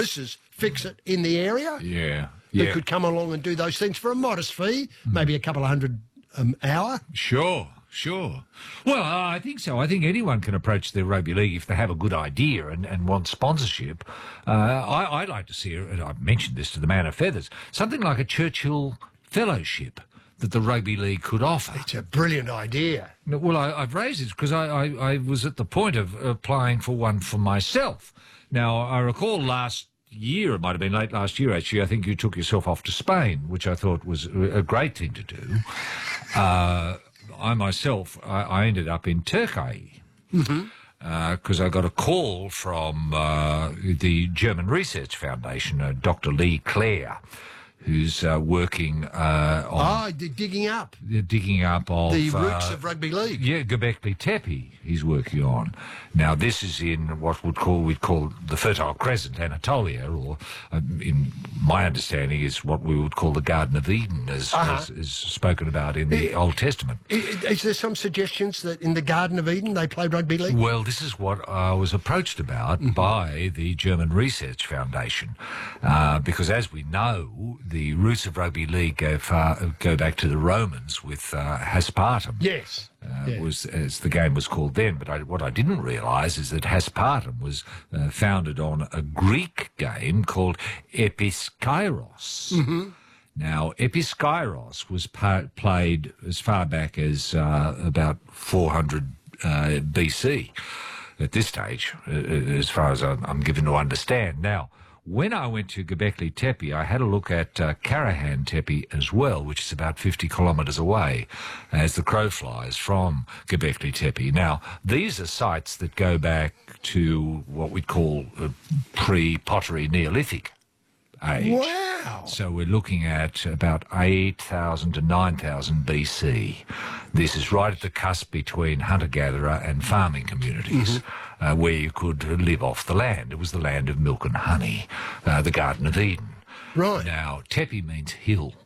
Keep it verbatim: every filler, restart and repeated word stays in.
Missus Fix-It in the area. Yeah. Who Yeah. could come along and do those things for a modest fee, maybe a couple of hundred an hour. Sure, sure. Well, I think so. I think anyone can approach the rugby league if they have a good idea and, and want sponsorship. Uh, I, I'd like to see, and I've mentioned this to the Man of Feathers, something like a Churchill Fellowship that the rugby league could offer. It's a brilliant idea. No, Well, I, I've raised it because I, I, I was at the point of applying for one for myself. Now, I recall last year, it might have been late last year actually, I think you took yourself off to Spain, which I thought was a a great thing to do. Uh, I myself, I, I ended up in Turkey. Mm-hmm. Because I got a call from uh, the German Research Foundation, uh, Doctor Lee Clare, who's uh, working uh, on Ah, d- digging up the digging up of the roots uh, of rugby league. yeah, Göbekli Tepe he's working on. Now, this is in what would call we'd call the Fertile Crescent, Anatolia, or um, in my understanding is what we would call the Garden of Eden, as, Uh-huh. as is spoken about in the Old Testament. I- i- Is there some suggestions that in the Garden of Eden they play rugby league? Well, this is what I was approached about Mm-hmm. by the German Research Foundation, uh, because as we know, the roots of rugby league go far go back to the Romans with uh, Haspartum. Yes. Uh, Yeah. was as the game was called then. But I, what I didn't realise is that Haspartum was uh, founded on a Greek game called Episkairos. Mm-hmm. Now, Episkairos was pa- played as far back as uh, about four hundred uh, B C at this stage, uh, as far as I'm, I'm given to understand. Now, when I went to Göbekli Tepe, I had a look at uh, Karahan Tepe as well, which is about fifty kilometres away, as the crow flies from Göbekli Tepe. Now, these are sites that go back to what we'd call uh, pre-pottery Neolithic age. Wow. So we're looking at about eight thousand to nine thousand B C. This is right at the cusp between hunter-gatherer and farming communities, uh, where you could live off the land. It was the land of milk and honey, uh, the Garden of Eden. Right. Now, Tepe means hill.